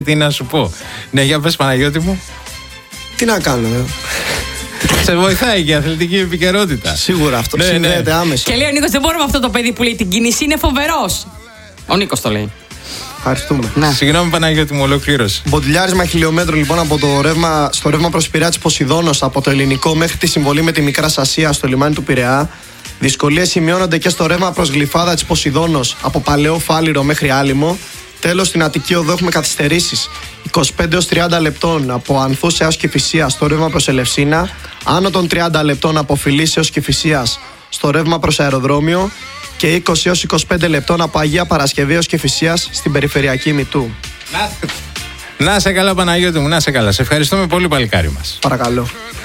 Τι να σου πω. Ναι, για πες Παναγιώτη μου. Τι να κάνω, Σε βοηθάει και η αθλητική επικαιρότητα. Σίγουρα αυτό συνδέεται άμεσα. Και λέει ο Νίκος, δεν μπορούμε αυτό το παιδί που λέει την κίνηση, είναι φοβερός. Ο Νίκος το λέει. Ευχαριστούμε. Ναι. Συγγνώμη Παναγιώτη μου, ολοκλήρωση. Μποντιλιάρισμα χιλιόμετρου λοιπόν από το ρεύμα, στο ρεύμα προς Πειραιά της Ποσειδώνος από το ελληνικό μέχρι τη συμβολή με τη Μικρά Ασία στο λιμάνι του Πειραιά. Δυσκολίες σημειώνονται και στο ρεύμα προς Γλυφάδα της Ποσειδώνος από Παλαιό Φάληρο μέχρι Άλυμο. Τέλος, στην Αττική Οδό έχουμε καθυστερήσεις 25 έως 30 λεπτών από Ανθούς έως Κηφισίας στο ρεύμα προς Ελευσίνα, άνω των 30 λεπτών από Φιλής έως Κηφισίας στο ρεύμα προς Αεροδρόμιο και 20 έως 25 λεπτών από Αγία Παρασκευή έως Κηφισίας στην περιφερειακή Μητού. Να σε καλά Παναγιώτη μου, να σε καλά. Σε ευχαριστούμε πολύ παλικάρι μας. Παρακαλώ.